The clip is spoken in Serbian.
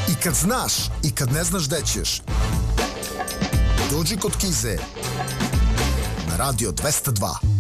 I kad znaš i kad ne znaš gde ćeš, dođi kod Kize na Radio 202.